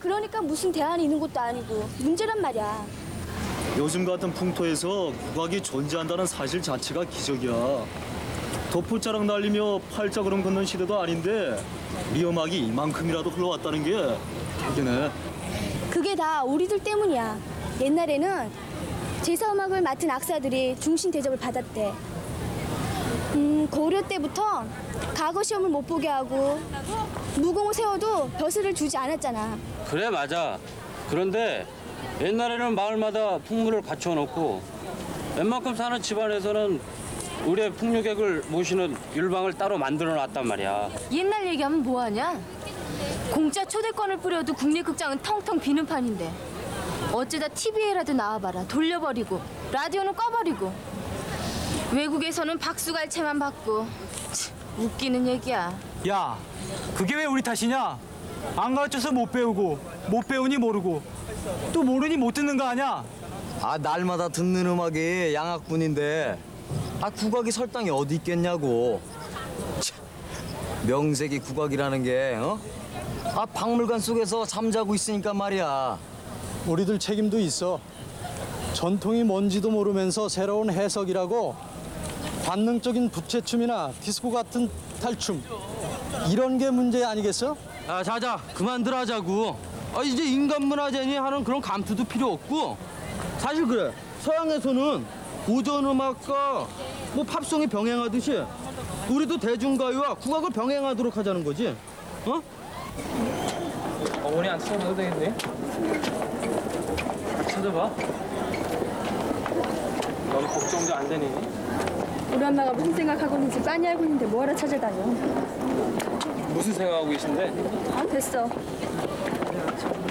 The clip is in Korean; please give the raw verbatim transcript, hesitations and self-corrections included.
그러니까 무슨 대안이 있는 것도 아니고 문제란 말이야. 요즘 같은 풍토에서 국악이 존재한다는 사실 자체가 기적이야. 덮을자락 날리며 팔자그름 걷는 시대도 아닌데 우리 음악이 이만큼이라도 흘러왔다는 게 대단해. 그게 다 우리들 때문이야. 옛날에는 제사음악을 맡은 악사들이 중신 대접을 받았대. 음, 고려 때부터 과거 시험을 못 보게 하고 무공을 세워도 벼슬을 주지 않았잖아. 그래 맞아. 그런데 옛날에는 마을마다 풍물을 갖춰 놓고 웬만큼 사는 집안에서는 의뢰 풍류객을 모시는 율방을 따로 만들어 놨단 말이야. 옛날 얘기하면 뭐하냐? 공짜 초대권을 뿌려도 국립극장은 텅텅 비는 판인데 어쩌다 티비에라도 나와봐라. 돌려버리고 라디오는 꺼버리고 외국에서는 박수갈채만 받고 치, 웃기는 얘기야. 야, 그게 왜 우리 탓이냐? 안 가르쳐서 못 배우고 못 배우니 모르고 또 모르니 못 듣는 거 아냐? 아, 날마다 듣는 음악이 양악분인데 아, 국악이 설당이 어디 있겠냐고. 참, 명색이 국악이라는 게 어? 아, 박물관 속에서 잠자고 있으니까 말이야. 우리들 책임도 있어. 전통이 뭔지도 모르면서 새로운 해석이라고 관능적인 부채춤이나 디스코 같은 탈춤 이런 게 문제 아니겠어? 아 자자 그만들 하자고. 아 이제 인간문화재니 하는 그런 감투도 필요 없고. 사실 그래 서양에서는 고전 음악과 뭐 팝송이 병행하듯이 우리도 대중가요와 국악을 병행하도록 하자는 거지. 어? 어머니 안 찾아봐도 되겠네. 찾아봐. 너는 걱정도 안 되니? 우리 엄마가 무슨 생각하고 있는지 빤히 알고 있는데 뭐하러 찾아다녀. 무슨 생각하고 계신데? 아, 됐어.